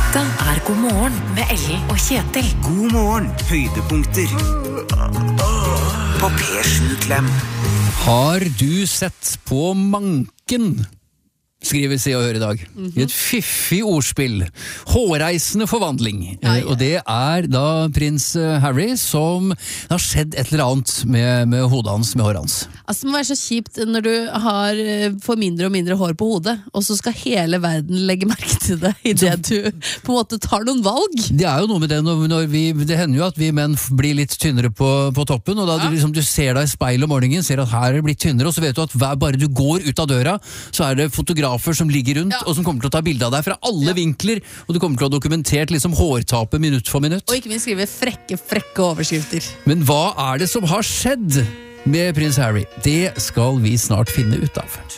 Dette God morgen med Ellen og Kjetil. God morgen, høydepunkter på P7-klem. Har du sett på manken? Skriver Se og Hør i dag. I et fiffig ordspill. Hårreisende forvandling. Og det da prins Harry som det har skjedd et eller annet med hodet hans, med håret hans. Altså, det må være så kjipt når du får mindre og mindre hår på hodet, og så skal hele verden legge merke til det i det du på en måte tar noen valg. Det jo noe med det det hender jo at vi menn blir litt tynnere på toppen, og da du ser deg i speil om morgenen, ser at her det blitt tynnere, og så vet du at bare du går ut av døra, så det fotografer som ligger rundt, og som kommer til å ta bilde av deg fra alle vinkler, og du kommer til å ha dokumentert liksom hårtapet minutt for minutt. Og ikke minst skrive frekke overskrifter. Men hva det som har skjedd med prins Harry? Det skal vi snart finne ut av.